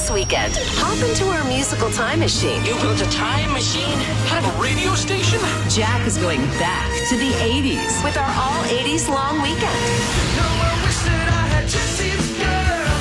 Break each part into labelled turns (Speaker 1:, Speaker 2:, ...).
Speaker 1: this weekend. Hop into our musical time machine.
Speaker 2: You built a time machine? Kind of a radio station?
Speaker 1: Jack is going back to the 80s with our all 80s long weekend.
Speaker 2: No, I wish that I had Jesse's girl.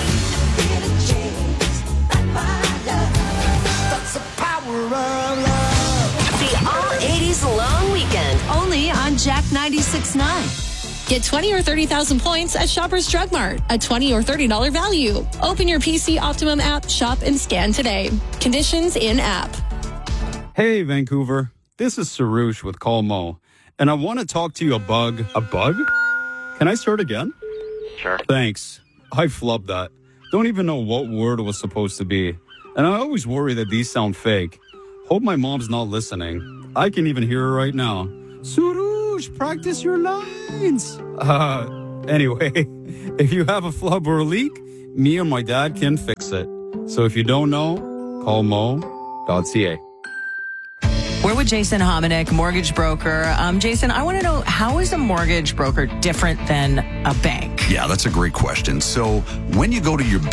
Speaker 2: That's the power of love.
Speaker 1: The all 80s long weekend, only on Jack 96.9.
Speaker 3: Get 20 or 30,000 points at Shoppers Drug Mart, a $20 or $30 value. Open your PC Optimum app, shop, and scan today. Conditions in app.
Speaker 4: Hey, Vancouver. This is Sarush with Call Mo, and I want to talk to you about a bug. Can I start again?
Speaker 5: Sure.
Speaker 4: Thanks. I flubbed that. Don't even know what word it was supposed to be. And I always worry that these sound fake. Hope my mom's not listening. I can even hear her right now. Surush, practice your lines. Anyway, if you have a flub or a leak, me or my dad can fix it. So if you don't know, call mo.ca.
Speaker 6: We're with Jason Hominick, mortgage broker. Jason, I want to know, how is a mortgage broker different than a bank?
Speaker 7: Yeah, that's a great question. So when you go to your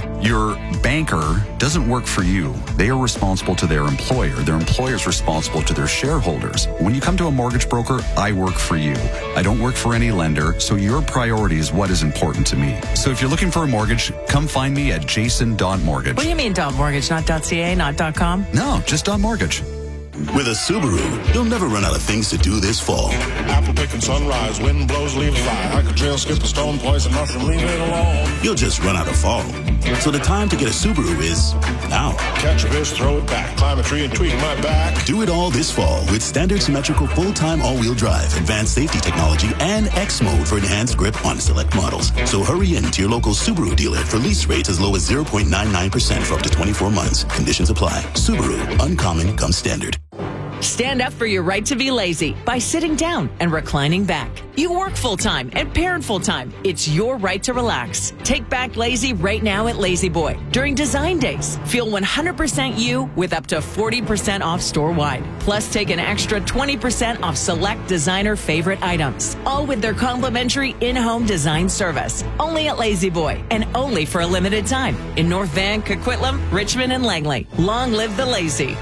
Speaker 7: banker doesn't work for you. They are responsible to their employer. Their employer is responsible to their shareholders. When you come to a mortgage broker, I work for you. I don't work for any lender, so your priority is what is important to me. So if you're looking for a mortgage, come find me at jason.mortgage.
Speaker 6: What do you mean .mortgage, not .ca, not .com?
Speaker 7: No, just .mortgage.
Speaker 8: With a Subaru, you'll never run out of things to do this fall.
Speaker 9: Apple picking sunrise, wind blows, leaves fly. I could drill, skip a stone, poison mushroom, leave it alone.
Speaker 8: You'll just run out of fall. So the time to get a Subaru is now.
Speaker 9: Catch a fish, throw it back, climb a tree and tweak my back.
Speaker 8: Do it all this fall with standard symmetrical full-time all-wheel drive, advanced safety technology, and X mode for enhanced grip on select models. So hurry in to your local Subaru dealer for lease rates as low as 0.99% for up to 24 months. Conditions apply. Subaru, uncommon comes standard.
Speaker 6: Stand up for your right to be lazy by sitting down and reclining back. You work full-time and parent full-time. It's your right to relax. Take back lazy right now at Lazy Boy during Design Days. Feel 100% you with up to 40% off store-wide. Plus, take an extra 20% off select designer favorite items. All with their complimentary in-home design service. Only at Lazy Boy and only for a limited time in North Van, Coquitlam, Richmond, and Langley. Long live the lazy.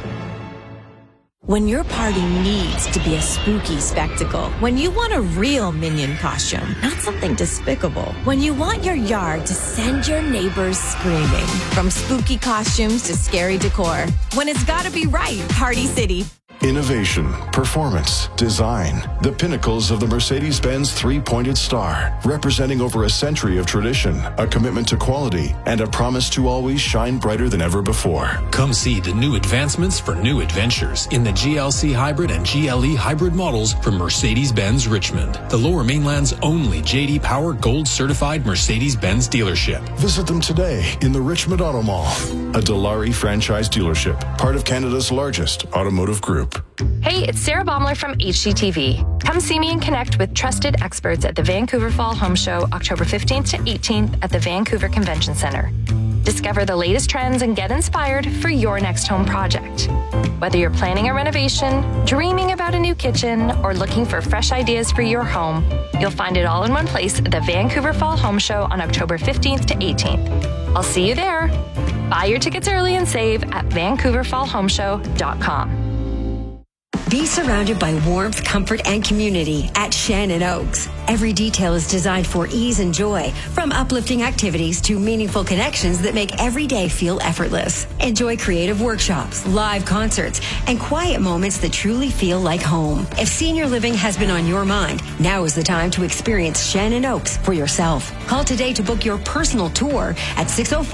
Speaker 10: When your party needs to be a spooky spectacle, when you want a real Minion costume, not something despicable, when you want your yard to send your neighbors screaming, from spooky costumes to scary decor, when it's gotta be right, Party City.
Speaker 9: Innovation, performance, design, the pinnacles of the Mercedes-Benz three-pointed star, representing over a century of tradition, a commitment to quality, and a promise to always shine brighter than ever before.
Speaker 11: Come see the new advancements for new adventures in the GLC Hybrid and GLE Hybrid models from Mercedes-Benz Richmond, the Lower Mainland's only J.D. Power Gold certified Mercedes-Benz dealership.
Speaker 9: Visit them today in the Richmond Auto Mall, a Dilawri franchise dealership, part of Canada's largest automotive group.
Speaker 12: Hey, it's Sarah Baumler from HGTV. Come see me and connect with trusted experts at the Vancouver Fall Home Show, October 15th to 18th at the Vancouver Convention Centre. Discover the latest trends and get inspired for your next home project. Whether you're planning a renovation, dreaming about a new kitchen, or looking for fresh ideas for your home, you'll find it all in one place at the Vancouver Fall Home Show on October 15th to 18th. I'll see you there. Buy your tickets early and save at vancouverfallhomeshow.com.
Speaker 13: Be surrounded by warmth, comfort, and community at Shannon Oaks. Every detail is designed for ease and joy, from uplifting activities to meaningful connections that make every day feel effortless. Enjoy creative workshops, live concerts, and quiet moments that truly feel like home. If senior living has been on your mind, now is the time to experience Shannon Oaks for yourself. Call today to book your personal tour at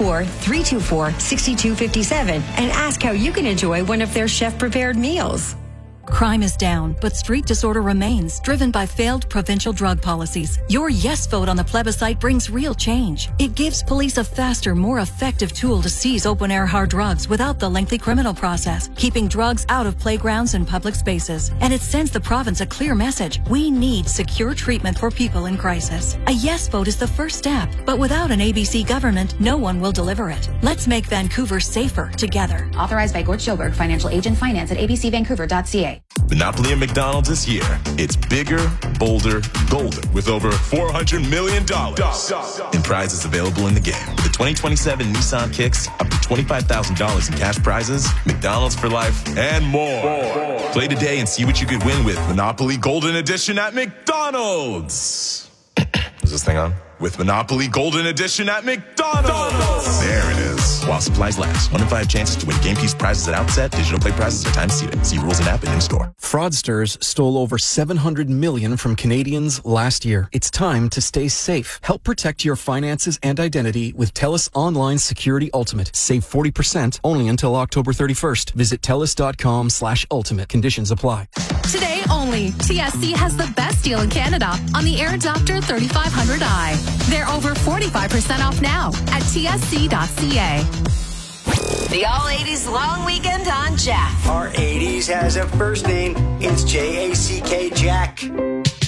Speaker 13: 604-324-6257 and ask how you can enjoy one of their chef-prepared meals.
Speaker 14: Crime is down, but street disorder remains, driven by failed provincial drug policies. Your yes vote on the plebiscite brings real change. It gives police a faster, more effective tool to seize open-air hard drugs without the lengthy criminal process, keeping drugs out of playgrounds and public spaces. And it sends the province a clear message. We need secure treatment for people in crisis. A yes vote is the first step, but without an ABC government, no one will deliver it. Let's make Vancouver safer together.
Speaker 15: Authorized by Gort Schilberg, financial agent, finance at abcvancouver.ca.
Speaker 13: today.
Speaker 5: Monopoly at McDonald's is here. It's bigger, bolder, golden, with over $400 million in prizes available in the game. With the 2027 Nissan Kicks, up to $25,000 in cash prizes, McDonald's for life, and more. Play today and see what you could win with Monopoly Golden Edition at McDonald's. Is this thing on? With Monopoly Golden Edition at McDonald's. There it is. While supplies last. 1 in 5 chances to win game piece prizes at outset. Digital play prizes are time seated. See rules and app and in-store.
Speaker 15: Fraudsters stole over $700 million from Canadians last year. It's time to stay safe. Help protect your finances and identity with TELUS Online Security Ultimate. Save 40% only until October 31st. Visit TELUS.com/ultimate. Conditions apply.
Speaker 3: Today only, TSC has the best deal in Canada on the AirDopter 3500i. They're over 45% off now at tsc.ca.
Speaker 1: The All 80s Long Weekend on Jeff.
Speaker 16: Our 80s has a first name. It's Jack.